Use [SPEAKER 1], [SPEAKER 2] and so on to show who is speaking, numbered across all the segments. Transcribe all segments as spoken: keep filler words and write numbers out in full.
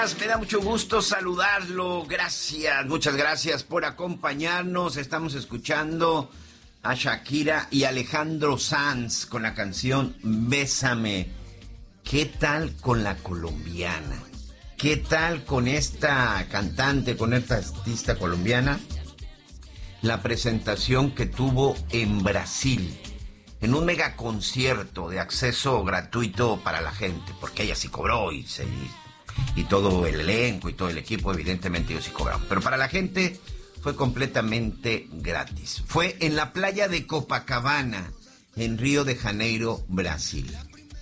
[SPEAKER 1] Me da mucho gusto saludarlo. Gracias, muchas gracias por acompañarnos. Estamos escuchando a Shakira y Alejandro Sanz con la canción Bésame. ¿Qué tal con la colombiana? ¿Qué tal con esta cantante, con esta artista colombiana? La presentación que tuvo en Brasil, en un mega concierto de acceso gratuito para la gente, porque ella sí cobró y se... y todo el elenco y todo el equipo, evidentemente ellos sí cobraron, pero para la gente fue completamente gratis. Fue en la playa de Copacabana, en Río de Janeiro, Brasil.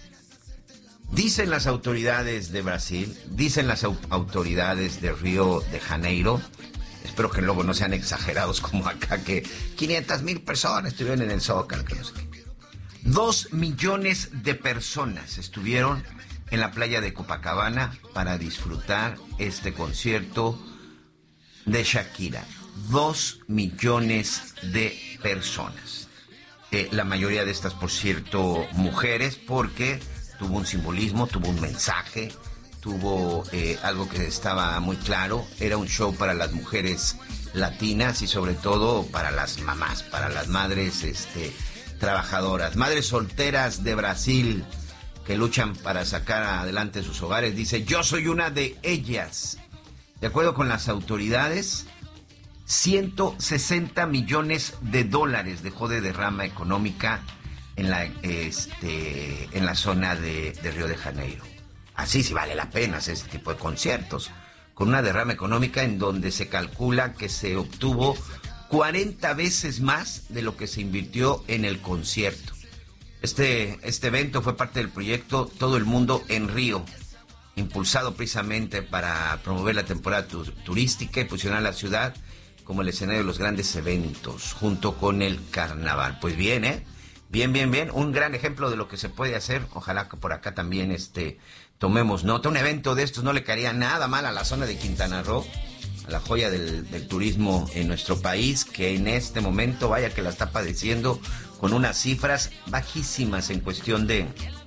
[SPEAKER 1] Dicen las autoridades de Brasil, dicen las au- autoridades de Río de Janeiro, espero que luego no sean exagerados como acá, que quinientas mil personas estuvieron en el Zócalo, que no sé qué. Dos millones de personas estuvieron en la playa de Copacabana para disfrutar este concierto de Shakira. Dos millones de personas. Eh, la mayoría de estas, por cierto, mujeres, porque tuvo un simbolismo, tuvo un mensaje, tuvo eh, algo que estaba muy claro. Era un show para las mujeres latinas y sobre todo para las mamás, para las madres este, trabajadoras, madres solteras de Brasil, que luchan para sacar adelante sus hogares. Dice, yo soy una de ellas. De acuerdo con las autoridades, ciento sesenta millones de dólares dejó de derrama económica en la, este, en la zona de, de Río de Janeiro. Así sí vale la pena hacer este tipo de conciertos, con una derrama económica en donde se calcula que se obtuvo cuarenta veces más de lo que se invirtió en el concierto. Este, este evento fue parte del proyecto Todo el Mundo en Río, impulsado precisamente para promover la temporada tu- turística y posicionar la ciudad como el escenario de los grandes eventos, junto con el carnaval. Pues bien, ¿eh? Bien, bien, bien. Un gran ejemplo de lo que se puede hacer. Ojalá que por acá también este, tomemos nota. Un evento de estos no le caería nada mal a la zona de Quintana Roo, a la joya del, del turismo en nuestro país, que en este momento, vaya que la está padeciendo con unas cifras bajísimas en cuestión de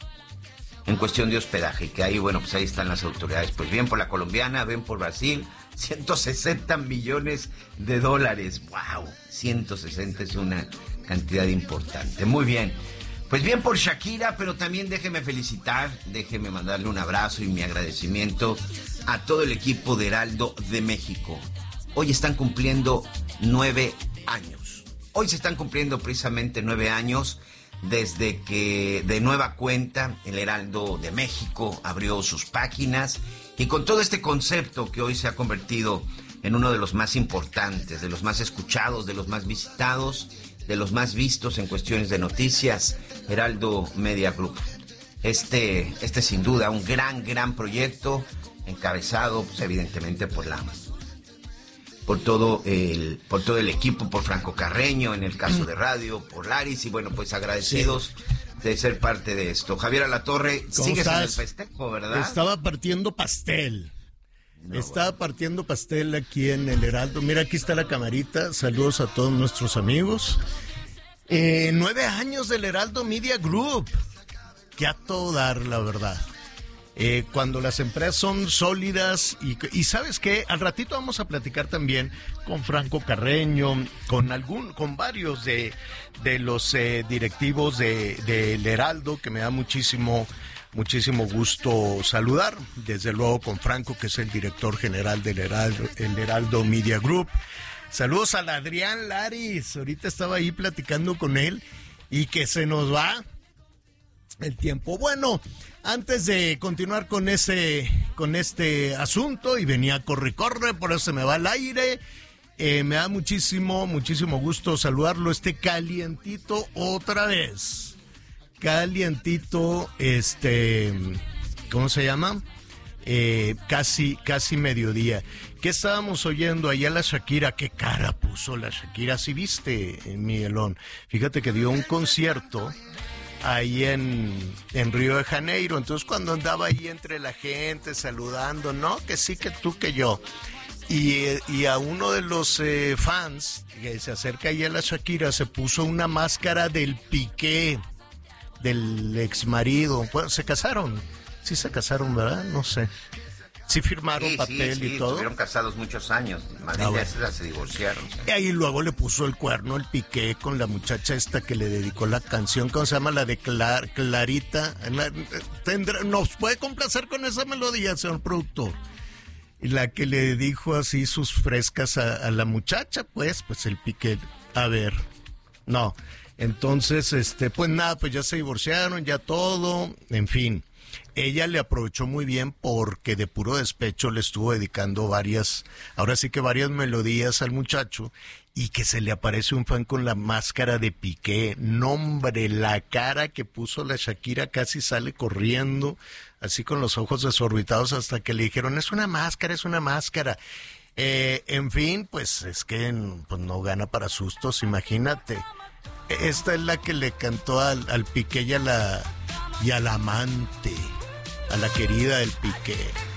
[SPEAKER 1] en cuestión de hospedaje, y que ahí, bueno, pues ahí están las autoridades. Pues bien por la colombiana, bien por Brasil, ciento sesenta millones de dólares. ¡Wow! ciento sesenta es una cantidad importante. Muy bien. Pues bien por Shakira, pero también déjeme felicitar, déjeme mandarle un abrazo y mi agradecimiento a todo el equipo de Heraldo de México. Hoy están cumpliendo nueve años. Hoy se están cumpliendo precisamente nueve años desde que de nueva cuenta el Heraldo de México abrió sus páginas, y con todo este concepto que hoy se ha convertido en uno de los más importantes, de los más escuchados, de los más visitados, de los más vistos en cuestiones de noticias, Heraldo Media Group. Este, este sin duda un gran, gran proyecto encabezado, pues evidentemente por la por todo el por todo el equipo, por Franco Carreño en el caso de radio, por Laris, y bueno, pues agradecidos sí. de ser parte de esto. Javier Alatorre, sigues en el festejo, ¿verdad?
[SPEAKER 2] Estaba partiendo pastel. No, Estaba bueno. partiendo pastel aquí en el Heraldo. Mira, aquí está la camarita. Saludos a todos nuestros amigos. Eh, nueve años del Heraldo Media Group. Que a todo dar, la verdad. Eh, cuando las empresas son sólidas y, y ¿sabes qué? Al ratito vamos a platicar también con Franco Carreño, con algún, con varios de, de los eh, directivos de, de El Heraldo, que me da muchísimo, muchísimo gusto saludar. Desde luego con Franco, que es el director general del Heraldo, el Heraldo Media Group. Saludos al Adrián Laris, ahorita estaba ahí platicando con él y que se nos va el tiempo. Bueno, antes de continuar con ese, con este asunto, y venía corre, corre, por eso se me va el aire, eh, me da muchísimo, muchísimo gusto saludarlo, este calientito otra vez, calientito, este, ¿cómo se llama? Eh, casi, casi mediodía. ¿Qué estábamos oyendo allá la Shakira? ¿Qué cara puso la Shakira? ¿Sí viste, Miguelón? Fíjate que dio un concierto ahí en, en Río de Janeiro. Entonces cuando andaba ahí entre la gente saludando, no, que sí, que tú, que yo, y, y a uno de los eh, fans que se acerca ahí a la Shakira se puso una máscara del Piqué, del ex marido. Bueno, se casaron, sí se casaron, ¿verdad? No sé. Sí firmaron
[SPEAKER 1] sí,
[SPEAKER 2] papel
[SPEAKER 1] sí, sí,
[SPEAKER 2] y todo.
[SPEAKER 1] Estuvieron casados muchos años. Madrid ah, bueno. se divorciaron. ¿Sí?
[SPEAKER 2] Y ahí luego le puso el cuerno el Piqué con la muchacha esta que le dedicó la canción, ¿cómo se llama? La de Clar, Clarita. La, tendrá, ¿nos puede complacer con esa melodía, señor productor? Y la que le dijo así sus frescas a, a la muchacha, pues, pues el Piqué. A ver, no. Entonces, este, pues nada, pues ya se divorciaron, ya todo, en fin. Ella le aprovechó muy bien porque de puro despecho le estuvo dedicando varias, ahora sí que varias melodías al muchacho, y que se le aparece un fan con la máscara de Piqué. Nombre, la cara que puso la Shakira casi sale corriendo, así con los ojos desorbitados, hasta que le dijeron, es una máscara, es una máscara. Eh, en fin, pues es que pues no gana para sustos, imagínate. Esta es la que le cantó al, al Piqué y a la, y al amante, a la querida del Piqué.